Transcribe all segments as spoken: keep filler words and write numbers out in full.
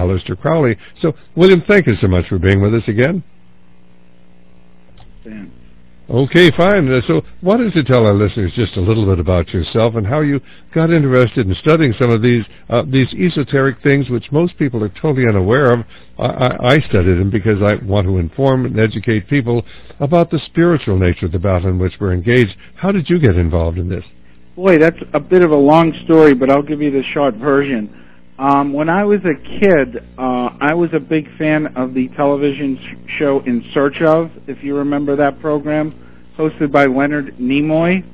Aleister Crowley. So, William, thank you so much for being with us again. Thanks. Okay, fine. Uh, so why don't you tell our listeners just a little bit about yourself and how you got interested in studying some of these uh, these esoteric things which most people are totally unaware of. I, I, I studied them because I want to inform and educate people about the spiritual nature of the battle in which we're engaged. How did you get involved in this? Boy, that's a bit of a long story, but I'll give you the short version. Um, when I was a kid, uh, I was a big fan of the television sh- show In Search Of, if you remember that program, hosted by Leonard Nimoy.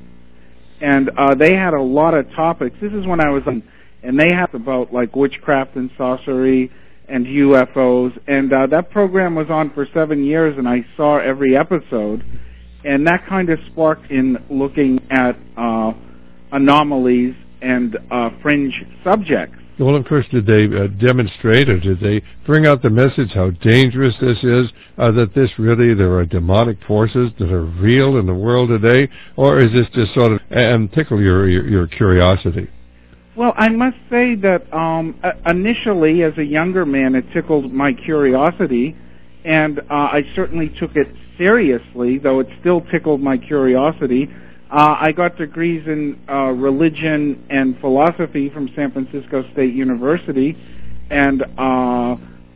And uh, they had a lot of topics. This is when I was on, and they had about like witchcraft and sorcery and U F Os. And uh, that program was on for seven years, and I saw every episode. And that kind of sparked in looking at uh, anomalies and uh, fringe subjects. Well, of course, did they uh, demonstrate or did they bring out the message how dangerous this is, uh, that this really, there are demonic forces that are real in the world today, or is this just sort of, and tickle your, your, your curiosity? Well, I must say that um, initially, as a younger man, it tickled my curiosity, and uh, I certainly took it seriously, though it still tickled my curiosity. Uh, I got degrees in uh, religion and philosophy from San Francisco State University, and uh,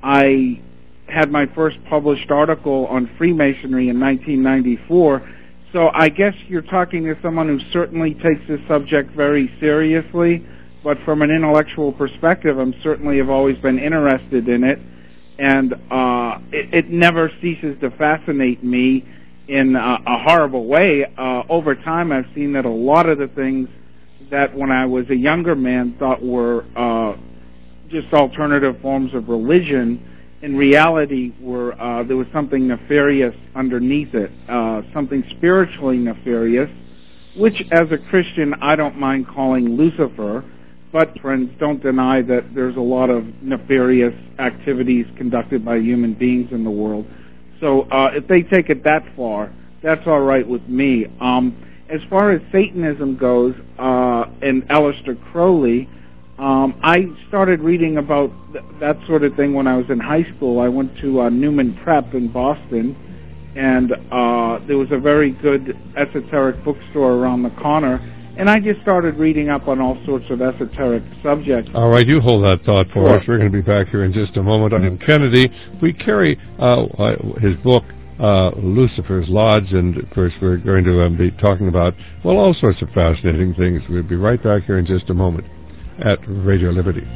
I had my first published article on Freemasonry in nineteen ninety-four. So I guess you're talking to someone who certainly takes this subject very seriously, but from an intellectual perspective, I'm certainly have always been interested in it, and uh, it, it never ceases to fascinate me in uh, a horrible way. Uh, over time, I've seen that a lot of the things that when I was a younger man thought were uh, just alternative forms of religion, in reality were uh, there was something nefarious underneath it, uh, something spiritually nefarious, which as a Christian I don't mind calling Lucifer, but friends, don't deny that there's a lot of nefarious activities conducted by human beings in the world. So uh, if they take it that far, that's all right with me. Um, as far as Satanism goes, uh, and Aleister Crowley, um, I started reading about th- that sort of thing when I was in high school. I went to uh, Newman Prep in Boston, and uh, there was a very good esoteric bookstore around the corner, and I just started reading up on all sorts of esoteric subjects. All right, you hold that thought for sure. us. We're going to be back here in just a moment. I'm Kennedy. We carry uh, his book, uh, Lucifer's Lodge, and of course we're going to um, be talking about, well, all sorts of fascinating things. We'll be right back here in just a moment at Radio Liberty.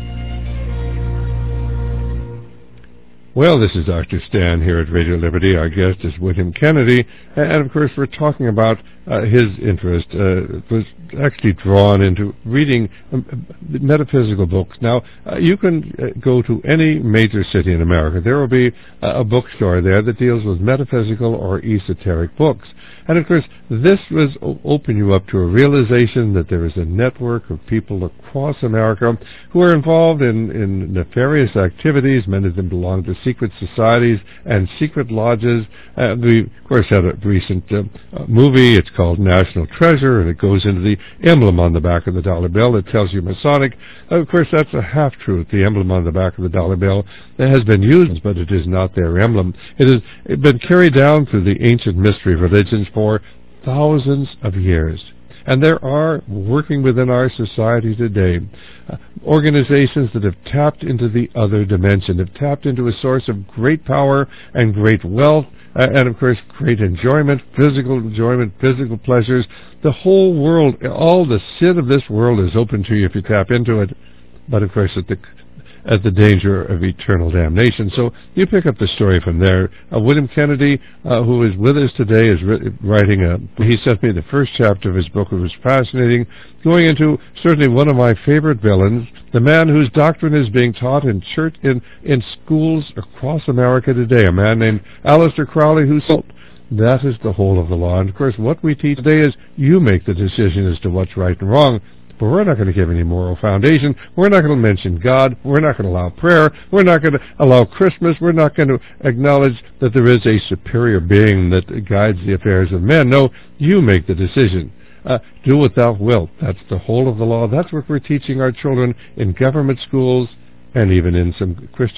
Well, this is Doctor Stan here at Radio Liberty. Our guest is William Kennedy, and of course we're talking about uh, his interest uh, was actually drawn into reading um, metaphysical books. Now, uh, you can uh, go to any major city in America. There will be uh, a bookstore there that deals with metaphysical or esoteric books. And of course, this was o- open you up to a realization that there is a network of people across America who are involved in, in nefarious activities. Many of them belong to secret societies and secret lodges. Uh, we, of course, had a recent uh, uh, movie. It's called National Treasure, and it goes into the emblem on the back of the dollar bill that tells you Masonic. Uh, of course, that's a half-truth. The emblem on the back of the dollar bill that has been used, but it is not their emblem. It has been carried down through the ancient mystery religions for thousands of years. And there are, working within our society today, uh, organizations that have tapped into the other dimension, have tapped into a source of great power and great wealth, uh, and of course great enjoyment, physical enjoyment, physical pleasures. The whole world, all the sin of this world is open to you if you tap into it, but of course at the at the danger of eternal damnation. So you pick up the story from there. Uh, William Kennedy, uh, who is with us today, is ri- writing a, he sent me the first chapter of his book. It was fascinating, going into certainly one of my favorite villains, the man whose doctrine is being taught in church, in, in schools across America today, a man named Aleister Crowley, who sold. That is the whole of the law. And of course, what we teach today is you make the decision as to what's right and wrong. But we're not going to give any moral foundation. We're not going to mention God. We're not going to allow prayer. We're not going to allow Christmas. We're not going to acknowledge that there is a superior being that guides the affairs of men. No, you make the decision. Uh, do what thou wilt. That's the whole of the law. That's what we're teaching our children in government schools and even in some Christian